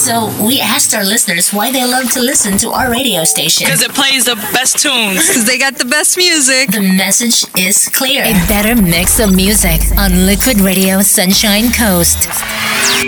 So we asked our listeners why they love to listen to our radio station. Because it plays the best tunes. Because they got the best music. The message is clear. A better mix of music on Liquid Radio Sunshine Coast.